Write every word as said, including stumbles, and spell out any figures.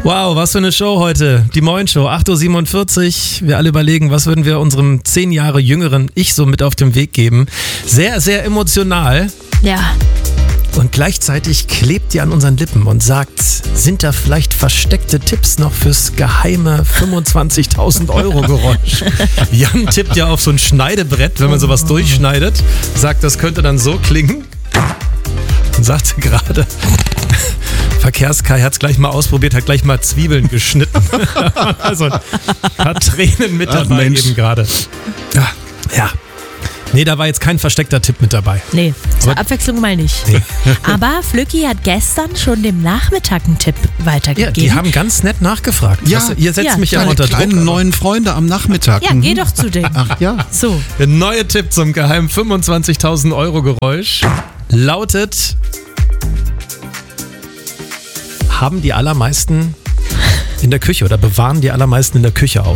Wow, was für eine Show heute. Die Moin-Show, acht Uhr siebenundvierzig. Wir alle überlegen, was würden wir unserem zehn Jahre jüngeren Ich so mit auf den Weg geben. Sehr, sehr emotional. Ja. Und gleichzeitig klebt die an unseren Lippen und sagt, sind da vielleicht versteckte Tipps noch fürs geheime fünfundzwanzigtausend Euro Geräusch? Jan tippt ja auf so ein Schneidebrett, wenn man sowas durchschneidet. Sagt, das könnte dann so klingen. Und sagte gerade, Verkehrskai hat es gleich mal ausprobiert, hat gleich mal Zwiebeln geschnitten. Also hat Tränen mit Ach, dabei Mensch. eben gerade. Ja. ja. Nee, da war jetzt kein versteckter Tipp mit dabei. Nee, zur Aber- Abwechslung mal nicht. Nee. Aber Flücki hat gestern schon dem Nachmittag einen Tipp Ja, weitergegeben. die haben ganz nett nachgefragt. Ja. Was, ihr setzt Ja. mich ja Meine unter Druck. kleinen neuen Freunde am Nachmittag. Ja, geh doch zu denen. Ach ja. So. Der neue Tipp zum geheimen fünfundzwanzigtausend Euro Geräusch lautet: Haben die allermeisten in der Küche oder bewahren die allermeisten in der Küche auf?